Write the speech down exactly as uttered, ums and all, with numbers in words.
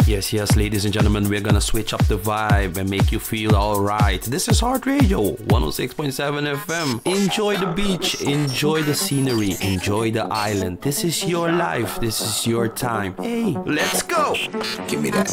Yes, yes, ladies and gentlemen, we're gonna switch up the vibe and make you feel alright. This is Heart Radio, one oh six point seven F M. Enjoy the beach, enjoy the scenery, enjoy the island. This is your life, this is your time. Hey, let's go! Give me that.